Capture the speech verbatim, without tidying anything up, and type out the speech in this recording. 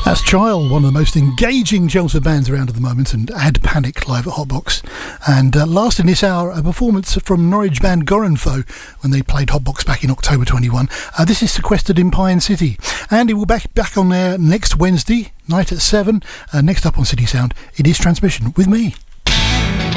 That's Child, one of the most engaging Chelmsford bands around at the moment, and Add Panic live at Hotbox. And uh, last in this hour, a performance from Norwich band Gorenfo when they played Hotbox back in October twenty-one. Uh, this is Sequestered in Pine City. And it will be back, back on there next Wednesday night at seven. Uh, next up on City Sound, it is Transmission with me.